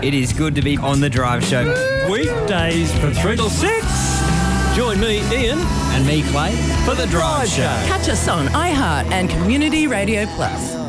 It is good to be on The Drive Show. Weekdays from 3 till 6. Join me, Ian. And me, Clay, for The Drive Show. Catch us on iHeart and Community Radio Plus.